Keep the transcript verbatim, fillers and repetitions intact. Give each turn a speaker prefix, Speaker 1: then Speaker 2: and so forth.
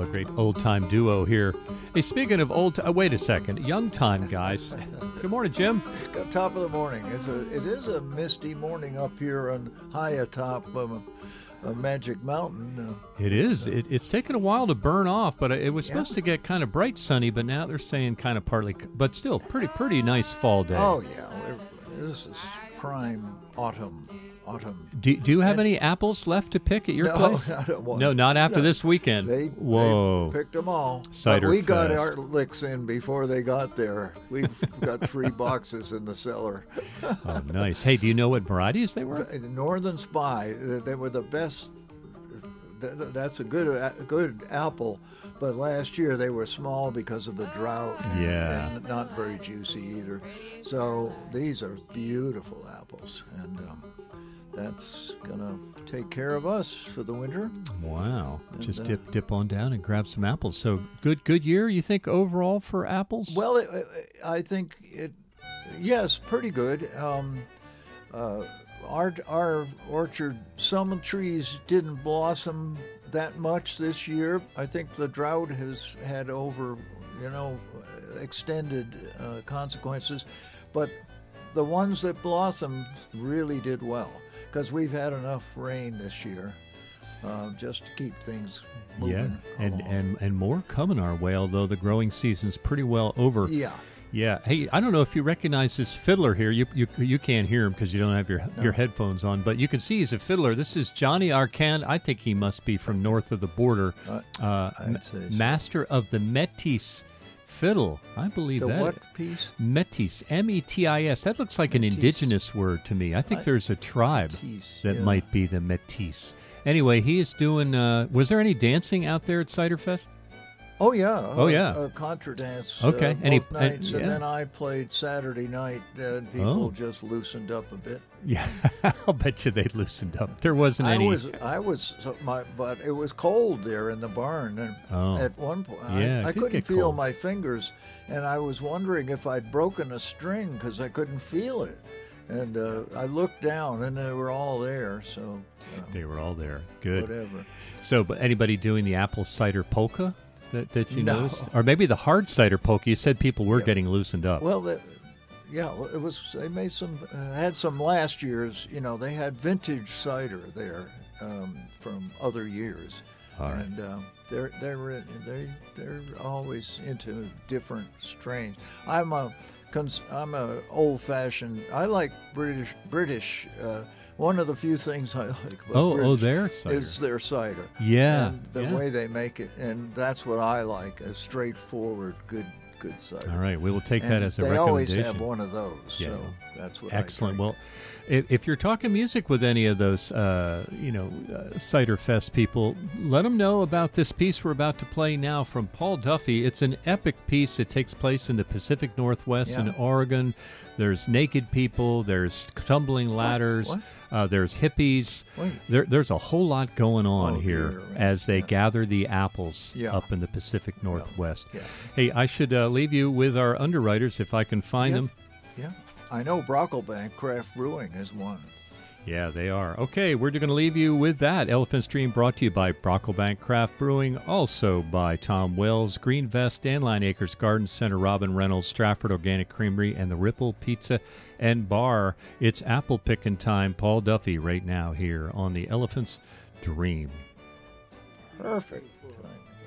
Speaker 1: great old-time duo here. Hey, speaking of old, uh, wait a second, young-time guys. Good morning, Jim.
Speaker 2: Good top of the morning. It's a, it is a misty morning up here on high atop um, a Magic Mountain. Uh,
Speaker 1: It is. It, it's taken a while to burn off, but it was
Speaker 2: Yeah.
Speaker 1: supposed to get kind of bright sunny, but now they're saying kind of partly, but still pretty, pretty nice fall day.
Speaker 2: Oh yeah, we're, this is prime autumn. Autumn.
Speaker 1: Do, do you have
Speaker 2: And-
Speaker 1: any apples left to pick at your
Speaker 2: no,
Speaker 1: place?
Speaker 2: I don't want
Speaker 1: No, not after
Speaker 2: no.
Speaker 1: this weekend.
Speaker 2: They,
Speaker 1: Whoa.
Speaker 2: they picked them all.
Speaker 1: Cider
Speaker 2: but we got
Speaker 1: fest.
Speaker 2: our licks in before they got there. We've got three boxes in the cellar.
Speaker 1: Oh, nice. Hey, do you know what varieties they were?
Speaker 2: The Northern Spy, th- they were the best. th- th- That's a good a good apple, but last year they were small because of the drought. and-
Speaker 1: Yeah.
Speaker 2: and not very juicy either. So these are beautiful apples, and um, that's gonna take care of us for the winter.
Speaker 1: Wow. Just
Speaker 2: uh,
Speaker 1: dip dip on down and grab some apples. So good good year, you think, overall for apples?
Speaker 2: Well, it, I think it, yes, pretty good. Um, uh, our our orchard, some trees didn't blossom that much this year. I think the drought has had over, you know, extended uh, consequences, but the ones that blossomed really did well because we've had enough rain this year uh, just to keep things moving.
Speaker 1: Yeah, and,
Speaker 2: along.
Speaker 1: and and more coming our way, although the growing season's pretty well over.
Speaker 2: yeah.
Speaker 1: Yeah. Hey, I don't know if you recognize this fiddler here. You you, you can't hear him because you don't have your your headphones on, but you can see he's a fiddler. This is Johnny Arcand. I think he must be from north of the border.
Speaker 2: Uh,
Speaker 1: Uh,
Speaker 2: I'd
Speaker 1: m-
Speaker 2: say so.
Speaker 1: master of the Métis fiddle. I believe
Speaker 2: The
Speaker 1: that.
Speaker 2: what piece?
Speaker 1: Métis, M E T I S. That looks like an
Speaker 2: Métis.
Speaker 1: indigenous word to me. I think
Speaker 2: I-
Speaker 1: there's a tribe
Speaker 2: Métis,
Speaker 1: that
Speaker 2: yeah.
Speaker 1: might be the Métis. Anyway, he is doing. Uh, was there any dancing out there at Cider Fest?
Speaker 2: Oh yeah.
Speaker 1: Oh,
Speaker 2: a-
Speaker 1: yeah.
Speaker 2: A contra dance.
Speaker 1: Okay,
Speaker 2: Uh,
Speaker 1: and he-
Speaker 2: both
Speaker 1: and-
Speaker 2: nights,
Speaker 1: yeah.
Speaker 2: and then I played Saturday night, and people
Speaker 1: Oh.
Speaker 2: just loosened up a bit.
Speaker 1: Yeah, I'll bet you they loosened up. There wasn't
Speaker 2: I
Speaker 1: any.
Speaker 2: was, I was, so my, but it was cold there in the barn, and
Speaker 1: Oh.
Speaker 2: at one point,
Speaker 1: Yeah, it
Speaker 2: I, I
Speaker 1: did
Speaker 2: couldn't
Speaker 1: get
Speaker 2: feel
Speaker 1: cold.
Speaker 2: my fingers, and I was wondering if I'd broken a string because I couldn't feel it. And uh, I looked down, and they were all there. So you know,
Speaker 1: They were all there. Good.
Speaker 2: whatever.
Speaker 1: So, but anybody doing the apple cider polka that, that you
Speaker 2: No.
Speaker 1: noticed? Or maybe the hard cider polka. You said people were
Speaker 2: Yeah.
Speaker 1: getting loosened up.
Speaker 2: Well, the, yeah, well, it was. They made some, uh, had some last year's. You know, they had vintage cider there um, from other years,
Speaker 1: All right.
Speaker 2: and um, they're they're they they're always into different strains. I'm a cons- I'm a old-fashioned. I like British British. Uh, one of the few things I like about
Speaker 1: Oh, oh,
Speaker 2: British
Speaker 1: their cider.
Speaker 2: is their cider.
Speaker 1: Yeah,
Speaker 2: and the
Speaker 1: yeah.
Speaker 2: way they make it, and that's what I like. A straightforward, good good cider.
Speaker 1: All right, we will take that
Speaker 2: And
Speaker 1: as a
Speaker 2: they
Speaker 1: recommendation.
Speaker 2: always have one of those,
Speaker 1: Yeah.
Speaker 2: so that's what
Speaker 1: Excellent.
Speaker 2: I drink.
Speaker 1: Well, if, if you're talking music with any of those, uh, you know, uh, Cider Fest people, let them know about this piece we're about to play now from Paul Duffy. It's an epic piece that takes place in the Pacific Northwest
Speaker 2: Yeah.
Speaker 1: in Oregon. There's naked people. There's tumbling ladders.
Speaker 2: What?
Speaker 1: Uh, there's hippies.
Speaker 2: Wait.
Speaker 1: There, there's a whole lot going on
Speaker 2: Oh,
Speaker 1: here
Speaker 2: dear.
Speaker 1: as they
Speaker 2: Yeah.
Speaker 1: gather the apples
Speaker 2: Yeah.
Speaker 1: up in the Pacific Northwest.
Speaker 2: Yeah.
Speaker 1: Hey, I should uh, leave you with our underwriters if I can find
Speaker 2: Yeah.
Speaker 1: them.
Speaker 2: Yeah, I know Brocklebank Craft Brewing is one.
Speaker 1: Yeah, they are. Okay, we're going to leave you with that. Elephant Stream brought to you by Brocklebank Craft Brewing, also by Tom Wells, Green Vest, Dandelion Acres Garden Center, Robin Reynolds, Stratford Organic Creamery, and the Ripple Pizza and Bar. It's apple picking time. Paul Duffy right now here on the Elephant's Dream.
Speaker 2: Perfect.